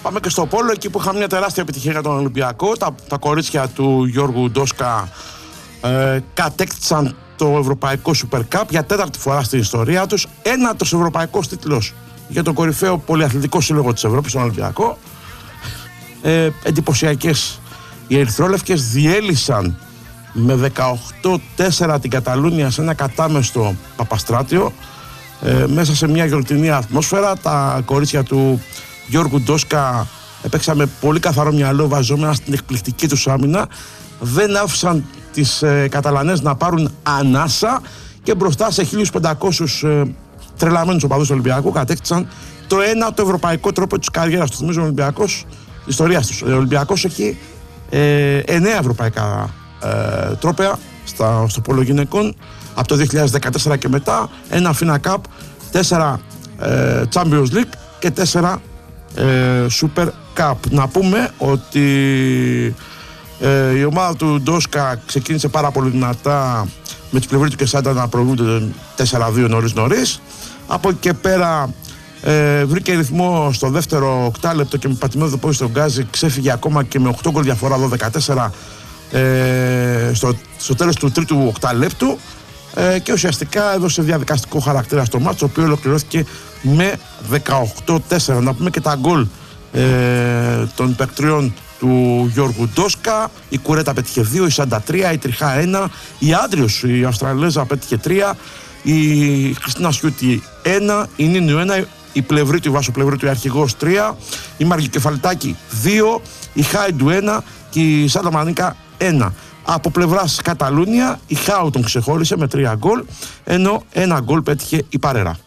Πάμε και στο πόλο, εκεί που είχαμε μια τεράστια επιτυχία για τον Ολυμπιακό. Τα κορίτσια του Γιώργου Ντόσκα κατέκτησαν το Ευρωπαϊκό Super Cup για τέταρτη φορά στην ιστορία τους. Ένατος ευρωπαϊκός τίτλος για τον κορυφαίο πολυαθλητικό σύλλογο της Ευρώπης, τον Ολυμπιακό. Εντυπωσιακές οι ερυθρόλευκες, διέλυσαν με 18-4 την Καταλούνια σε ένα κατάμεστο Παπαστράτιο, μέσα σε μια γιορτινή ατμόσφαιρα. Τα κορίτσια του Γιώργου Ντόσκα έπαιξαν με πολύ καθαρό μυαλό, βαζόμενα στην εκπληκτική τους άμυνα. Δεν άφησαν τις Καταλανές να πάρουν ανάσα και μπροστά σε 1.500 τρελαμένους οπαδούς του Ολυμπιακού κατέκτησαν το ένατο ευρωπαϊκό τρόπο της καριέρας του. Θυμίζω ο Ολυμπιακός, της ιστορίας του. Ο Ολυμπιακός έχει 9 ευρωπαϊκά τρόπαια στο πόλο γυναικών από το 2014 και μετά, ένα FINA Cup, 4 Champions League και 4 Super Cup. Να πούμε ότι η ομάδα του Ντόσκα ξεκίνησε πάρα πολύ δυνατά, με τις πλευρές του και Σάντα να προηγούνται 4-2 νωρίς. Από εκεί και πέρα βρήκε ρυθμό στο δεύτερο οκτάλεπτο και με πατημένο το πόδι στον Γκάζι ξέφυγε ακόμα και με 8 γκολ διαφορά, 12-14 στο τέλος του τρίτου οκτάλεπτου, και ουσιαστικά έδωσε διαδικαστικό χαρακτήρα στο μάτς, το οποίο ολοκληρώθηκε με 18-4. Να πούμε και τα γκολ των παικτριών του Γιώργου Ντόσκα. Η Κουρέτα πέτυχε 2, η Σάντα 3, η Τριχά 1, η Άντριος, η Αυστραλέζα, πέτυχε 3, η Χριστίνα Σιούτη 1, η Νίνου 1, η Πλευρίτου, η Βάσο Πλευρίτου, η Αρχηγός 3, η Μαργικεφαλτάκη 2, η Χάιντου 1 και η Σάντα Μανίκα 1. Από πλευράς Καταλούνια, η Χάου τον ξεχώρισε με 3 γκολ, ενώ 1 γκολ πέτυχε η Παρέρα.